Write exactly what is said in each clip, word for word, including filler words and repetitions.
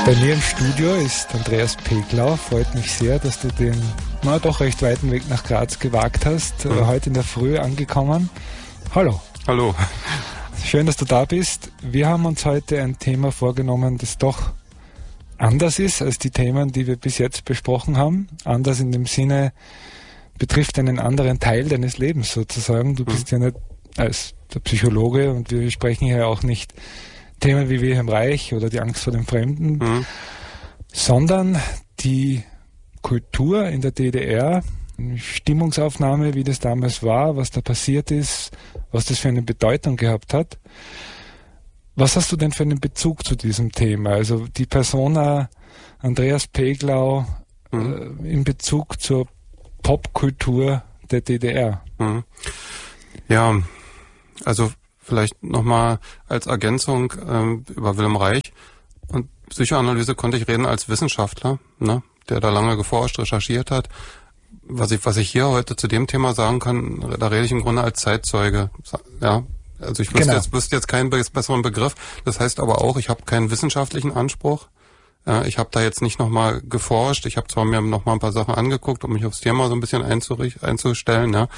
Bei mir im Studio ist Andreas Peglau. Freut mich sehr, dass du den na, doch recht weiten Weg nach Graz gewagt hast. Mhm. Heute in der Früh angekommen. Hallo. Hallo. Schön, dass du da bist. Wir haben uns heute ein Thema vorgenommen, das doch anders ist als die Themen, die wir bis jetzt besprochen haben. Anders in dem Sinne, betrifft einen anderen Teil deines Lebens sozusagen. Du bist mhm. ja nicht als der Psychologe und wir sprechen hier auch nicht Themen wie Wilhelm Reich oder die Angst vor dem Fremden, mhm. sondern die Kultur in der D D R, eine Stimmungsaufnahme, wie das damals war, was da passiert ist, was das für eine Bedeutung gehabt hat. Was hast du denn für einen Bezug zu diesem Thema? Also die Persona Andreas Peglau mhm. äh, in Bezug zur Popkultur der D D R. Mhm. Ja, also vielleicht nochmal als Ergänzung ähm, über Wilhelm Reich. Und Psychoanalyse konnte ich reden als Wissenschaftler, ne, der da lange geforscht, recherchiert hat. Was ich, was ich hier heute zu dem Thema sagen kann, da rede ich im Grunde als Zeitzeuge. Ja, also ich wüsste, genau. jetzt, wüsste jetzt keinen besseren Begriff. Das heißt aber auch, ich habe keinen wissenschaftlichen Anspruch. Ja, ich habe da jetzt nicht nochmal geforscht. Ich habe zwar mir nochmal ein paar Sachen angeguckt, um mich aufs Thema so ein bisschen einzustellen, ja.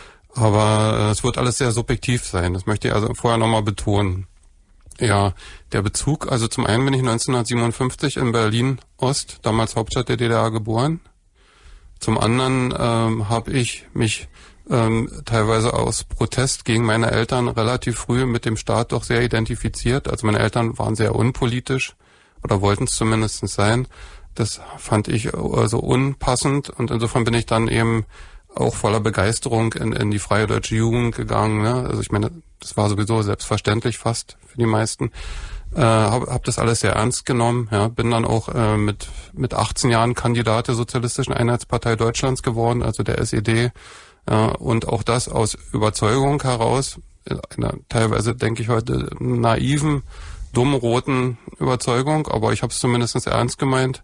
Aber äh, es wird alles sehr subjektiv sein. Das möchte ich also vorher nochmal betonen. Ja, der Bezug, also zum einen bin ich neunzehnhundertsiebenundfünfzig in Berlin-Ost, damals Hauptstadt der D D R, geboren. Zum anderen ähm, habe ich mich ähm, teilweise aus Protest gegen meine Eltern relativ früh mit dem Staat doch sehr identifiziert. Also meine Eltern waren sehr unpolitisch oder wollten es zumindest sein. Das fand ich also unpassend und insofern bin ich dann eben auch voller Begeisterung in, in die Freie Deutsche Jugend gegangen. Ne? Also ich meine, das war sowieso selbstverständlich fast für die meisten. Äh, habe hab das alles sehr ernst genommen. Ja, bin dann auch äh, mit mit achtzehn Jahren Kandidat der Sozialistischen Einheitspartei Deutschlands geworden, also der S E D. Äh, und auch das aus Überzeugung heraus, in einer teilweise, denke ich heute, naiven, dummroten Überzeugung, aber ich habe es zumindest ernst gemeint.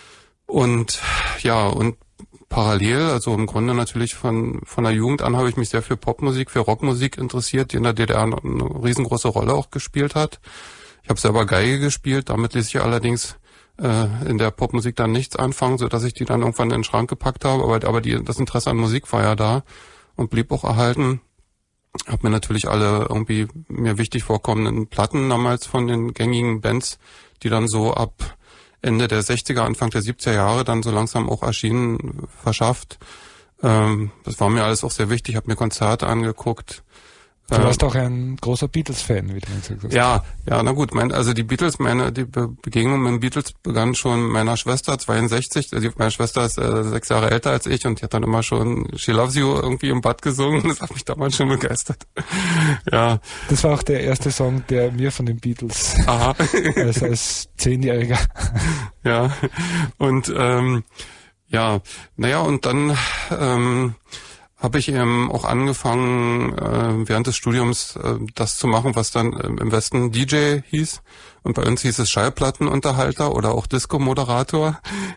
Und ja, und parallel, also im Grunde natürlich von von der Jugend an habe ich mich sehr für Popmusik, für Rockmusik interessiert, die in der D D R eine riesengroße Rolle auch gespielt hat. Ich habe selber Geige gespielt, damit ließ ich allerdings äh, in der Popmusik dann nichts anfangen, so dass ich die dann irgendwann in den Schrank gepackt habe. Aber aber die das Interesse an Musik war ja da und blieb auch erhalten. Hab mir natürlich alle irgendwie mir wichtig vorkommenden Platten damals von den gängigen Bands, die dann so ab Ende der sechziger, Anfang der siebziger Jahre dann so langsam auch erschienen, verschafft. Ähm, das war mir alles auch sehr wichtig. Ich habe mir Konzerte angeguckt. Du ähm, warst auch ein großer Beatles-Fan, wie du gesagt hast. Ja, ja, na gut. Mein, also die Beatles, meine die Be- Begegnung mit den Beatles begann schon mit meiner Schwester, zweiundsechzig. Also meine Schwester ist äh, sechs Jahre älter als ich und die hat dann immer schon She Loves You irgendwie im Bad gesungen. Das hat mich damals schon begeistert. Ja. Das war auch der erste Song, der mir von den Beatles Aha. als, als Zehnjähriger. Ja. Und ähm, ja, naja, und dann ähm, habe ich eben auch angefangen, äh, während des Studiums äh, das zu machen, was dann äh, im Westen D J hieß. Und bei uns hieß es Schallplattenunterhalter oder auch Disco-Moderator.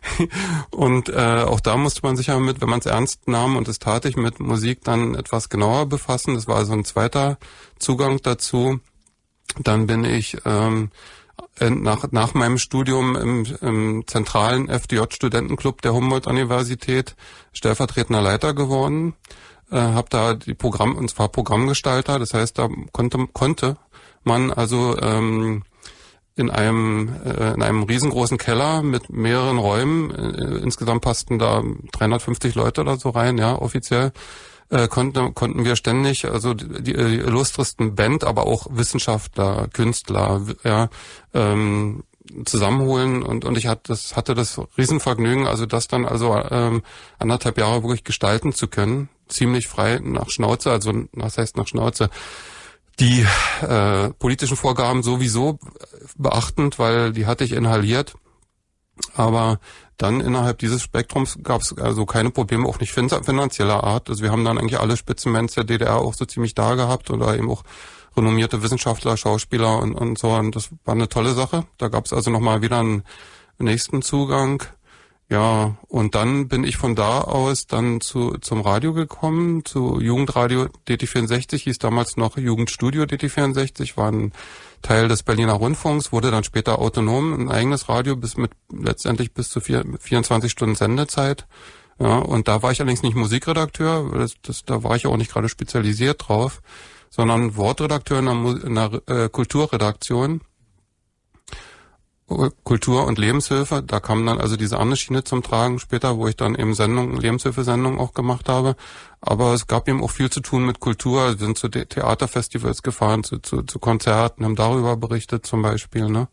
Und äh, auch da musste man sich ja mit, wenn man es ernst nahm, und das tat ich, mit Musik dann etwas genauer befassen. Das war also ein zweiter Zugang dazu. Dann bin ich ähm, nach, nach meinem Studium im, im zentralen F D J-Studentenclub der Humboldt-Universität stellvertretender Leiter geworden. Äh, habe da die Programm, und zwar Programmgestalter, das heißt, da konnte konnte man also ähm, in einem äh, in einem riesengroßen Keller mit mehreren Räumen, äh, insgesamt passten da dreihundertfünfzig Leute oder so rein, ja, offiziell, äh, konnten konnten wir ständig, also die, die illustresten Band, aber auch Wissenschaftler, Künstler, ja, ähm, zusammenholen und und ich hatte das hatte das Riesenvergnügen, also das dann also ähm, anderthalb Jahre wirklich gestalten zu können, ziemlich frei nach Schnauze, also was heißt nach Schnauze, die äh, politischen Vorgaben sowieso beachtend, weil die hatte ich inhaliert, aber dann innerhalb dieses Spektrums gab es also keine Probleme, auch nicht finanzieller Art. Also wir haben dann eigentlich alle Spitzenbands der D D R auch so ziemlich da gehabt oder eben auch renommierte Wissenschaftler, Schauspieler und, und so. Und das war eine tolle Sache. Da gab es also nochmal wieder einen nächsten Zugang. Ja, und dann bin ich von da aus dann zu zum Radio gekommen, zu Jugendradio D T vierundsechzig, hieß damals noch Jugendstudio D T vierundsechzig, war ein Teil des Berliner Rundfunks, wurde dann später autonom, ein eigenes Radio, bis mit letztendlich bis zu vier, vierundzwanzig Stunden Sendezeit. Ja, und da war ich allerdings nicht Musikredakteur, das, das, da war ich auch nicht gerade spezialisiert drauf, sondern Wortredakteur in einer, in einer äh, Kulturredaktion. Kultur- und Lebenshilfe, da kam dann also diese andere Schiene zum Tragen später, wo ich dann eben Sendungen, Lebenshilfesendungen auch gemacht habe. Aber es gab eben auch viel zu tun mit Kultur. Wir sind zu Theaterfestivals gefahren, zu, zu, zu Konzerten, haben darüber berichtet zum Beispiel, ne?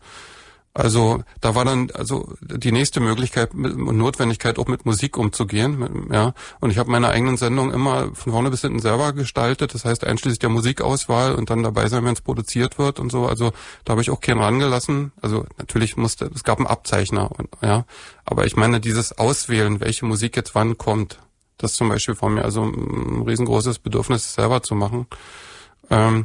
Also da war dann also die nächste Möglichkeit und Notwendigkeit, auch mit Musik umzugehen, mit, ja. Und ich habe meine eigenen Sendungen immer von vorne bis hinten selber gestaltet. Das heißt einschließlich der Musikauswahl und dann dabei sein, wenn es produziert wird und so. Also da habe ich auch keinen rangelassen. Also natürlich musste, es gab einen Abzeichner, und, ja. Aber ich meine, dieses Auswählen, welche Musik jetzt wann kommt, das zum Beispiel von mir also ein riesengroßes Bedürfnis, selber zu machen. Ähm,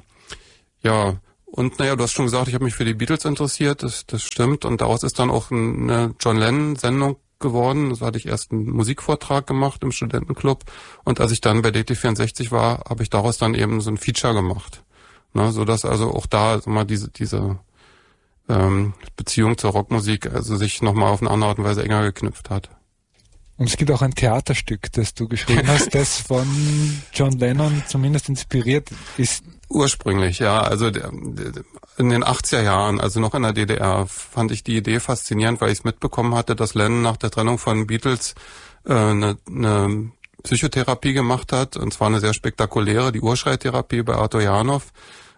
ja. Und naja, du hast schon gesagt, ich habe mich für die Beatles interessiert, das, das stimmt. Und daraus ist dann auch eine John Lennon-Sendung geworden. Da hatte ich erst einen Musikvortrag gemacht im Studentenclub. Und als ich dann bei D T vierundsechzig war, habe ich daraus dann eben so ein Feature gemacht. Ne, sodass also auch da so mal diese diese ähm, Beziehung zur Rockmusik also sich nochmal auf eine andere Art und Weise enger geknüpft hat. Und es gibt auch ein Theaterstück, das du geschrieben hast, das von John Lennon zumindest inspiriert ist. Ursprünglich, ja. Also der, der, in den achtziger Jahren, also noch in der D D R, fand ich die Idee faszinierend, weil ich es mitbekommen hatte, dass Lennon nach der Trennung von Beatles äh, eine, eine Psychotherapie gemacht hat, und zwar eine sehr spektakuläre, die Urschreitherapie bei Arthur Janov.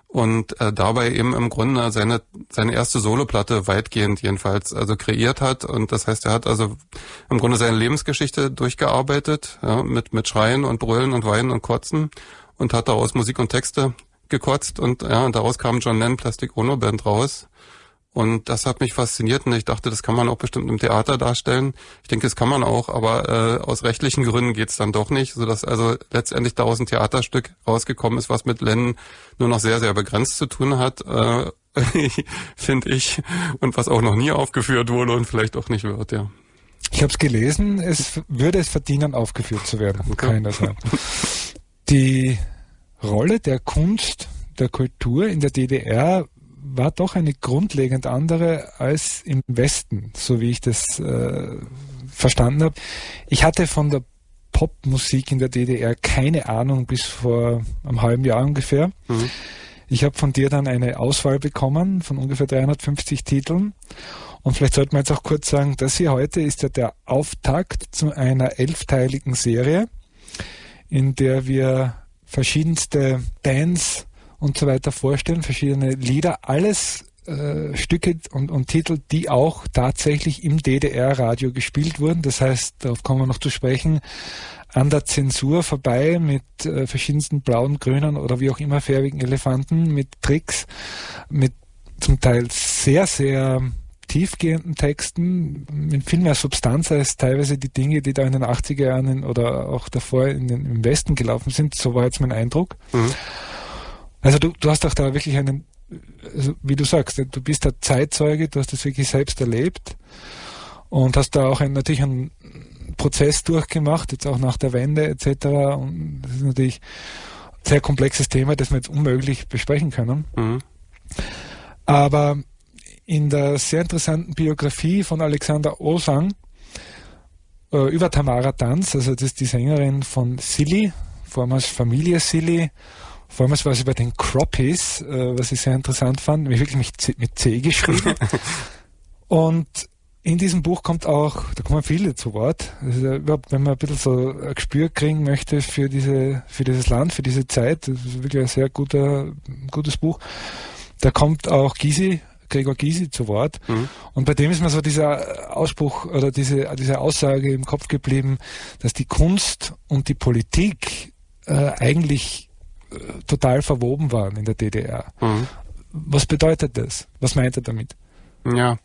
Und äh, dabei eben im Grunde seine seine erste Soloplatte weitgehend jedenfalls also kreiert hat. Und das heißt, er hat also im Grunde seine Lebensgeschichte durchgearbeitet, ja, mit mit Schreien und Brüllen und Weinen und Kotzen, und hat daraus Musik und Texte gekotzt, und ja, und daraus kam John Lennon Plastic Ono Band raus. Und das hat mich fasziniert, und ich dachte, das kann man auch bestimmt im Theater darstellen. Ich denke, das kann man auch, aber äh, aus rechtlichen Gründen geht's dann doch nicht, sodass also letztendlich daraus ein Theaterstück rausgekommen ist, was mit Lennon nur noch sehr, sehr begrenzt zu tun hat, äh, finde ich, und was auch noch nie aufgeführt wurde und vielleicht auch nicht wird, ja. Ich habe es gelesen, es würde es verdienen, aufgeführt zu werden, okay. Kann ich das sagen. Die Rolle der Kunst, der Kultur in der D D R war doch eine grundlegend andere als im Westen, so wie ich das äh, verstanden habe. Ich hatte von der Popmusik in der D D R keine Ahnung bis vor einem halben Jahr ungefähr. Mhm. Ich habe von dir dann eine Auswahl bekommen von ungefähr dreihundertfünfzig Titeln. Und vielleicht sollte man jetzt auch kurz sagen, das hier heute ist ja der Auftakt zu einer elfteiligen Serie, in der wir verschiedenste Bands und so weiter vorstellen, verschiedene Lieder, alles äh, Stücke und, und Titel, die auch tatsächlich im D D R-Radio gespielt wurden. Das heißt, darauf kommen wir noch zu sprechen, an der Zensur vorbei mit äh, verschiedensten blauen, grünen oder wie auch immer färbigen Elefanten, mit Tricks, mit zum Teil sehr, sehr tiefgehenden Texten, mit viel mehr Substanz als teilweise die Dinge, die da in den achtziger Jahren in, oder auch davor in den, im Westen gelaufen sind. So war jetzt mein Eindruck. Mhm. Also du, du hast auch da wirklich einen, also wie du sagst, du bist da Zeitzeuge, du hast das wirklich selbst erlebt und hast da auch ein, natürlich einen Prozess durchgemacht, jetzt auch nach der Wende et cetera. Und das ist natürlich ein sehr komplexes Thema, das wir jetzt unmöglich besprechen können. Mhm. Aber in der sehr interessanten Biografie von Alexander Osang äh, über Tamara Tanz, also das ist die Sängerin von Silly, vormals Familie Silly. Vormals war es über den Croppies, äh, was ich sehr interessant fand, nämlich wirklich mit C, mit C geschrieben. Und in diesem Buch kommt auch, da kommen viele zu Wort, also überhaupt, wenn man ein bisschen so ein Gespür kriegen möchte für diese, für dieses Land, für diese Zeit, das ist wirklich ein sehr guter, gutes Buch. Da kommt auch Gysi, Gregor Gysi zu Wort. Mhm. Und bei dem ist mir so dieser Ausspruch oder diese, diese Aussage im Kopf geblieben, dass die Kunst und die Politik äh, eigentlich äh, total verwoben waren in der D D R. Mhm. Was bedeutet das? Was meint er damit? Ja,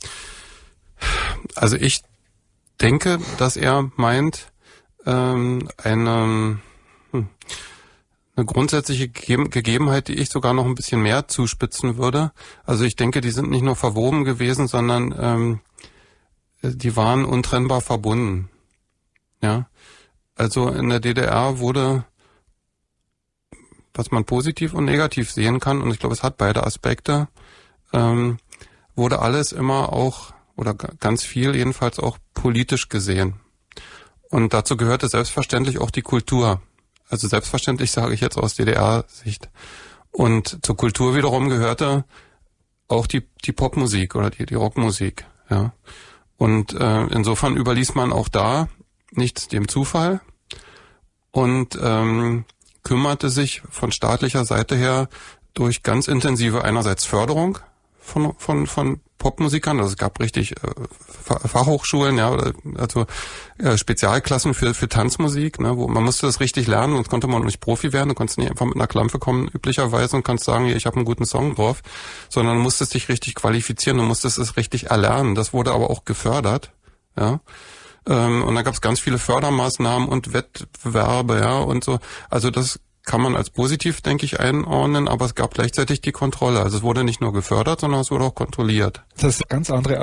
also ich denke, dass er meint, ähm, eine, hm, eine grundsätzliche Gegebenheit, die ich sogar noch ein bisschen mehr zuspitzen würde. Also ich denke, die sind nicht nur verwoben gewesen, sondern ähm, die waren untrennbar verbunden. Ja, also in der D D R wurde, was man positiv und negativ sehen kann, und ich glaube, es hat beide Aspekte, ähm, wurde alles immer auch, oder ganz viel jedenfalls auch politisch gesehen. Und dazu gehörte selbstverständlich auch die Kultur. Also selbstverständlich sage ich jetzt aus D D R-Sicht. Und zur Kultur wiederum gehörte auch die die Popmusik oder die die Rockmusik. Ja. Und äh, insofern überließ man auch da nichts dem Zufall und ähm, kümmerte sich von staatlicher Seite her durch ganz intensive einerseits Förderung von von von Popmusikern, also es gab richtig äh, Fachhochschulen, ja, oder also äh, Spezialklassen für für Tanzmusik, ne, wo man musste das richtig lernen, sonst konnte man nicht Profi werden, du konntest nicht einfach mit einer Klampe kommen üblicherweise und kannst sagen, ich habe einen guten Song drauf, sondern du musstest dich richtig qualifizieren, du musstest es richtig erlernen. Das wurde aber auch gefördert, ja. Ähm, und da gab es ganz viele Fördermaßnahmen und Wettbewerbe, ja, und so. Also das kann man als positiv, denke ich, einordnen, aber es gab gleichzeitig die Kontrolle. Also es wurde nicht nur gefördert, sondern es wurde auch kontrolliert. Das ist eine ganz andere